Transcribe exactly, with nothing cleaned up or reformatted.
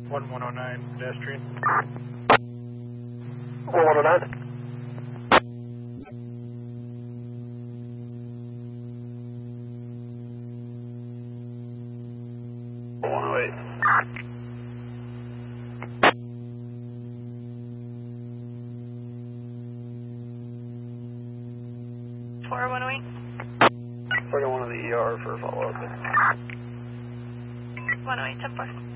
one one oh nine pedestrian. one one oh nine. one oh eight. four one oh eight. We're going to the E R for a follow-up. one oh eight, ten four.